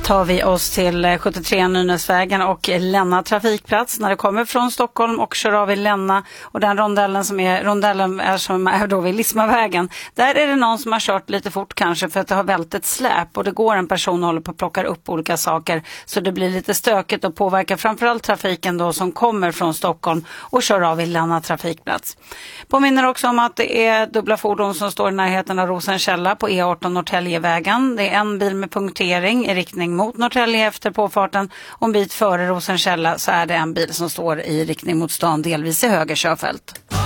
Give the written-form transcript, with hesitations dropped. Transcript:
tar vi oss till 73 Nynäsvägen och Länna trafikplats när det kommer från Stockholm och kör av i Länna, och den rondellen som är då vid Lismavägen. Där är det någon som har kört lite fort kanske för att det har vält ett släp och det går en person och håller på att plocka upp olika saker, så det blir lite stökigt och påverkar framförallt trafiken då som kommer från Stockholm och kör av i Länna trafikplats. Påminner också om att det är dubbla fordon som står i närheten av Rosenkälla på E18 Norrtäljevägen. Det är en bil med punktering i riktning mot Norrtälje efter påfarten, och en bit före Rosenkälla så är det en bil som står i riktning mot stan delvis i höger körfält.